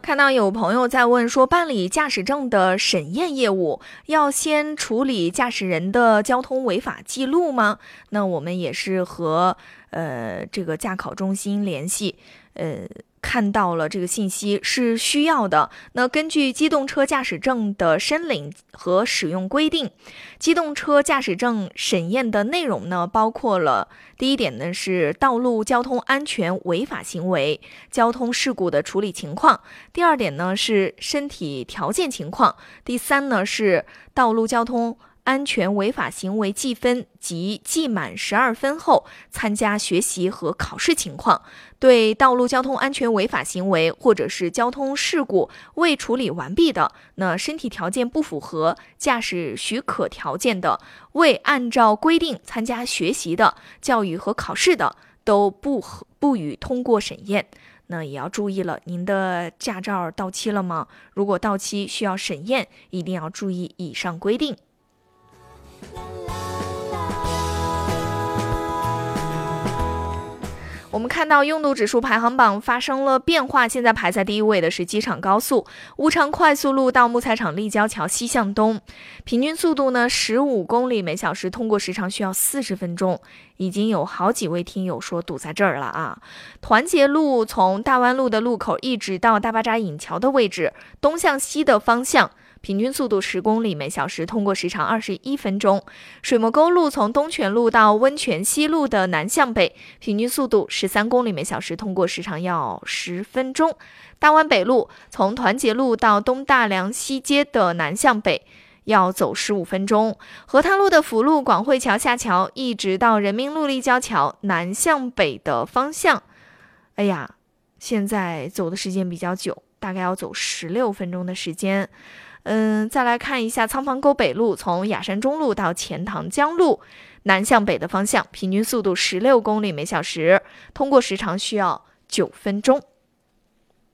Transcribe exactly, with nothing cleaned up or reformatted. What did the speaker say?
看到有朋友在问说，办理驾驶证的审验业务要先处理驾驶人的交通违法记录吗？那我们也是和呃这个驾考中心联系，呃看到了这个信息是需要的。那根据机动车驾驶证的申领和使用规定，机动车驾驶证审验的内容呢，包括了第一点呢是道路交通安全违法行为、交通事故的处理情况；第二点呢是身体条件情况；第三呢是道路交通安全违法行为记分及记满十二分后参加学习和考试情况。对道路交通安全违法行为或者是交通事故未处理完毕的，那身体条件不符合驾驶许可条件的，未按照规定参加学习的、教育和考试的，都不不予通过审验。那也要注意了，您的驾照到期了吗？如果到期需要审验，一定要注意以上规定。我们看到拥堵指数排行榜发生了变化，现在排在第一位的是机场高速乌昌快速路到木材厂立交桥西向东，平均速度呢十五公里每小时，通过时长需要四十分钟。已经有好几位听友说堵在这儿了啊！团结路从大湾路的路口一直到大巴扎引桥的位置，东向西的方向，平均速度十公里每小时，通过时长二十一分钟。水磨沟路从东泉路到温泉西路的南向北，平均速度十三公里每小时，通过时长要十分钟。大湾北路从团结路到东大梁西街的南向北，要走十五分钟。河滩路的辅路广汇桥下桥一直到人民路立交桥南向北的方向，哎呀，现在走的时间比较久，大概要走十六分钟的时间。嗯，再来看一下仓房沟北路从雅山中路到钱塘江路南向北的方向，平均速度十六公里每小时，通过时长需要九分钟。